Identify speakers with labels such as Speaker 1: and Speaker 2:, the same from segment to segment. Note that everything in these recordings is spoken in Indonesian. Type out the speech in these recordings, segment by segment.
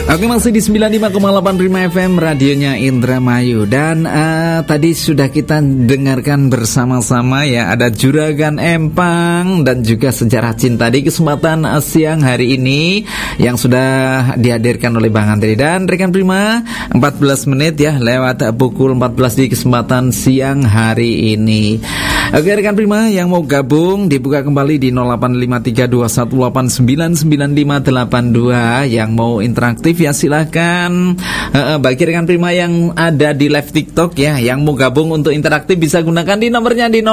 Speaker 1: Oke, masih di 95,8 Prima FM, radionya Indramayu. Dan tadi sudah kita dengarkan bersama-sama ya, ada Juragan Empang dan juga Sejarah Cinta di kesempatan siang hari ini yang sudah dihadirkan oleh Bang Andre. Dan rekan Prima, 14 menit ya lewat pukul 14 di kesempatan siang hari ini. Oke rekan Prima, yang mau gabung dibuka kembali di 085321899582. Yang mau interaktif ya silahkan. Bagi rekan Prima yang ada di live TikTok ya, yang mau gabung untuk interaktif bisa gunakan di nomornya di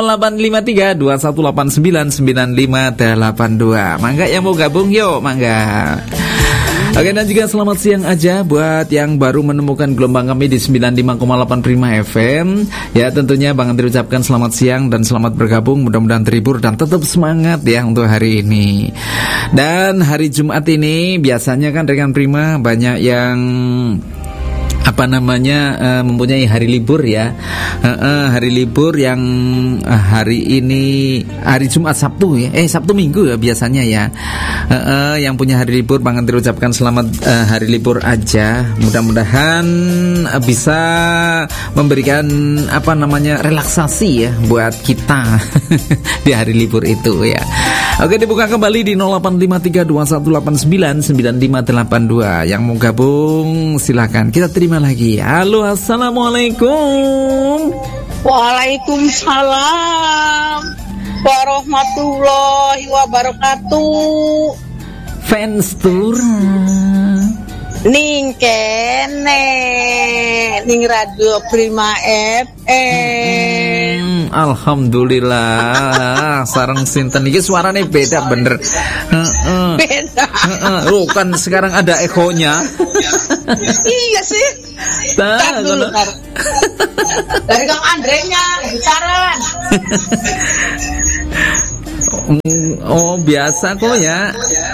Speaker 1: 085321899582. Mangga yang mau gabung yuk, mangga. Oke, dan juga selamat siang aja buat yang baru menemukan gelombang kami di 95,8 Prima FM. Ya tentunya Bang Andri ucapkan selamat siang dan selamat bergabung. Mudah-mudahan terhibur dan tetap semangat ya untuk hari ini. Dan hari Jumat ini biasanya kan rekan Prima banyak yang mempunyai hari libur ya. Hari libur yang hari ini hari Jumat Sabtu ya. Sabtu Minggu ya biasanya ya. Yang punya hari libur Bang Andri ucapkan selamat hari libur aja. Mudah-mudahan bisa memberikan relaksasi ya buat kita di hari libur itu ya. Oke, dibuka kembali di 085321899582. Yang mau gabung silakan. Kita terima lagi. Halo, assalamualaikum.
Speaker 2: Waalaikumsalam warahmatullahi wabarakatuh.
Speaker 1: Fans tour
Speaker 2: ning kene ning radio Prima FM.
Speaker 1: Alhamdulillah. Sareng sinten iki suarane beda bener.
Speaker 2: Beda.
Speaker 1: Oh kan sekarang ada ekonya.
Speaker 2: Iya sih. Tar dulu. Dari Kang Andre-nya bicara.
Speaker 1: Oh biasa kok ya.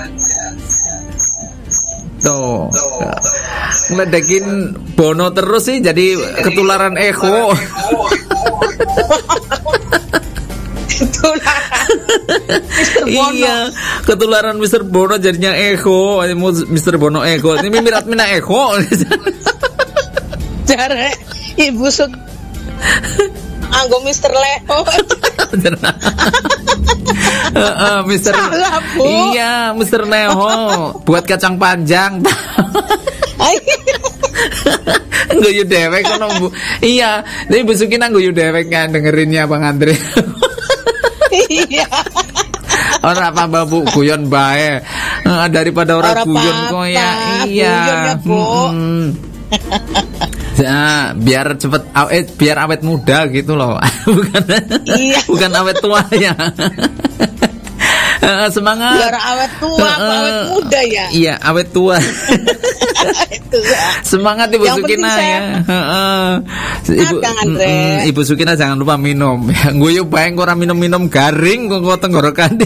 Speaker 1: Tuh ngeledekin Bono terus sih jadi ketularan Eko. Iya, ketularan Mr. Bono jadinya Eko. Mr. Bono Eko. Ini Mirat Mina Eko.
Speaker 2: Jare Ibu Sut anggo Mr. Leo.
Speaker 1: Mr. Iya, Mr. Leo buat kacang panjang. Ngguyu dewek kono Bu. Iya, ini Bu Suki nang ngguyu dewek kan dengerinnya Bang Andre.
Speaker 2: Iya.
Speaker 1: Ora apa Bu, guyon bae. Daripada orang guyon kok ya. Iya. Ya, biar cepet biar awet muda gitu loh. Bukan awet tua ya. Semangat.
Speaker 2: Biar awet tua, awet muda ya.
Speaker 1: Iya, awet tua. Semangat Ibu Sukina ya. Ibu Sukina jangan lupa minum. Guyu bae ora minum-minum garing kok tenggorokan.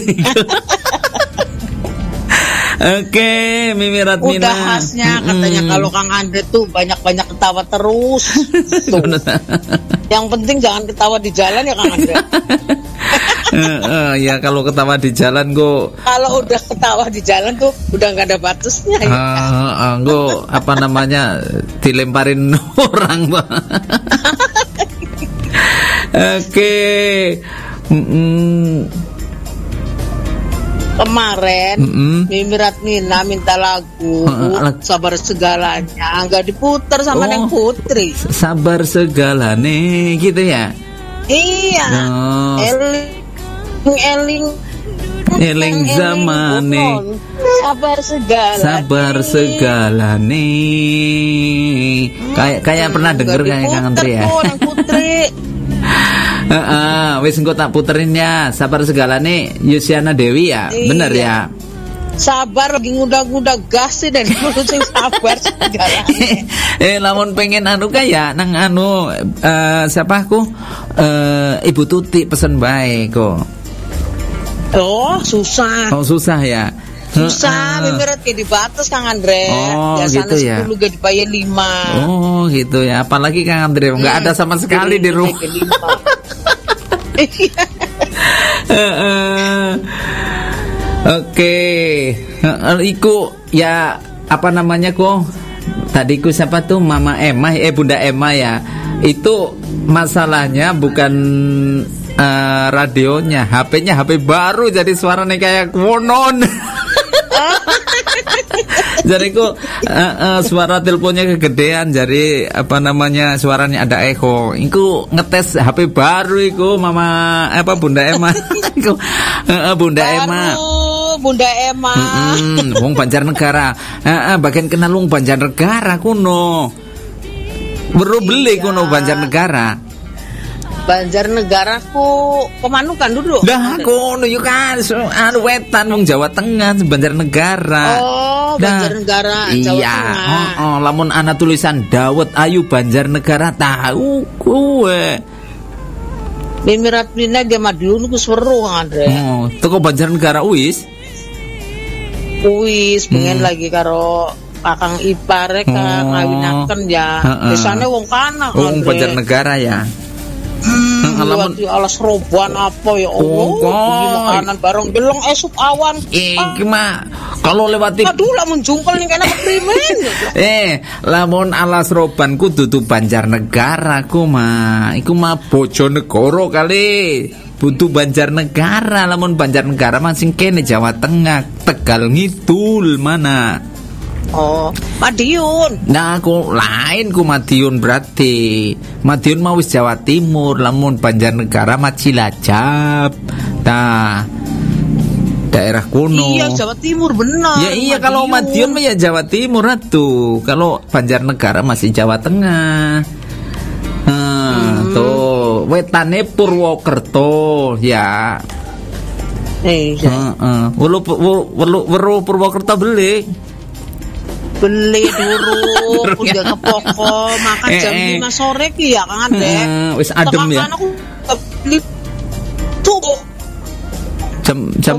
Speaker 1: Oke, Mimi Ratmina.
Speaker 2: Udah khasnya katanya kalau Kang Andre tuh banyak-banyak ketawa terus. Tuh. Yang penting jangan ketawa di jalan ya Kang Andre.
Speaker 1: Ya kalau ketawa di jalan kok.
Speaker 2: Kalau udah ketawa di jalan tuh udah nggak ada batasnya.
Speaker 1: Kok dilemparin orang Pak. Oke.
Speaker 2: Kemarin Mimi Ratmina minta lagu Sabar Segalanya nggak diputar sama Neng Putri.
Speaker 1: Sabar Segalanya gitu ya.
Speaker 2: Iya. Eling zamane. Sabar segalane.
Speaker 1: Kayak pernah denger kayak Kang Andre ya.
Speaker 2: Neng Putri.
Speaker 1: Wis engko tak puterin ya. Sabar Segalane Yusiana Dewi ya.
Speaker 2: Iya.
Speaker 1: Bener ya.
Speaker 2: Sabar lagi nguda-nguda gas sih dan sing sabar segalane.
Speaker 1: Lamun pengen kayak nang siapa aku? Ibu Tuti pesen bae kok.
Speaker 2: Oh, susah.
Speaker 1: Oh, susah ya.
Speaker 2: Susah, bener di batas Kang Andre.
Speaker 1: Oh, biasanya gitu ya.
Speaker 2: 10 gak dibayar 5.
Speaker 1: Oh, gitu ya. Apalagi Kang Andre enggak ada sama sekali di rumah. Oke. Iku ya apa namanya kok? Tadi ku siapa tuh Mama Emma, Bunda Emma ya. Itu masalahnya bukan radionya, HP-nya HP baru jadi suaranya kayak wonon. Jadi ku suara teleponnya kegedean, jadi apa namanya suaranya ada echo. Iku ngetes HP baru iku Mama Bunda Emma. Iku Bunda Emma.
Speaker 2: Bunda Emma.
Speaker 1: Wong Banjarnegara. Bagian kenal wong Banjarnegara kuno. Baru beli kuno Banjarnegara.
Speaker 2: Banjarnegara ku Pemanukan dulu.
Speaker 1: Dah kono yo kan anu wetan wong Jawa Tengah Banjarnegara.
Speaker 2: Oh, Banjarnegara Jawa Tengah.
Speaker 1: Oh, lamun ana tulisan Dawet Ayu Banjarnegara tahu kowe.
Speaker 2: Mimirat Mina ge Madiun ku seru Andre.
Speaker 1: Oh, teko Banjarnegara wis.
Speaker 2: Wis pengen lagi karo kakang ipare ka ngawinaken ya. Desane wong kana
Speaker 1: wong Banjarnegara ya.
Speaker 2: Alamun alas roban apa ya Allah. Makanan bareng belong esuk awan.
Speaker 1: Iki mah kalau lewati
Speaker 2: aduh lamun jungkel ning kene keprimen.
Speaker 1: Lamun alas roban ku dudu Banjarnegara ku mah. Iku mah Bojonegoro kali. Butuh Banjarnegara, lamun Banjarnegara mah sing kene Jawa Tengah, Tegal Ngidul mana.
Speaker 2: Oh, Madiun.
Speaker 1: Nah, aku lain ku Madiun berarti. Madiun mah wis Jawa Timur, lamun Banjarnegara mah Cilacap. Nah, daerah kuno.
Speaker 2: Iya, Jawa Timur benar.
Speaker 1: Ya iya, kalau Madiun mah ya Jawa Timur atuh. Kalau Banjarnegara masih Jawa Tengah. Tuh, wetane Purwokerto ya. Weru Purwokerto beli
Speaker 2: dulu udah ngepoko makan jam 5 sore ki ya kan deh
Speaker 1: wis adem ya
Speaker 2: aku beli tuh
Speaker 1: jam